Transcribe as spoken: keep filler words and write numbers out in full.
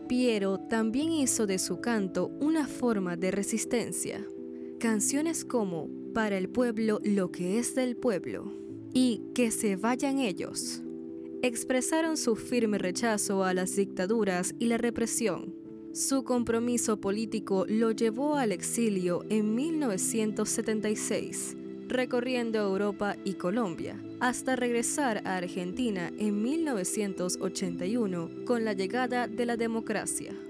Piero también hizo de su canto una forma de resistencia. Canciones como Para el pueblo lo que es del pueblo y Que se vayan ellos expresaron su firme rechazo a las dictaduras y la represión. Su compromiso político lo llevó al exilio en mil novecientos setenta y seis, recorriendo Europa y Colombia, hasta regresar a Argentina en mil novecientos ochenta y uno con la llegada de la democracia.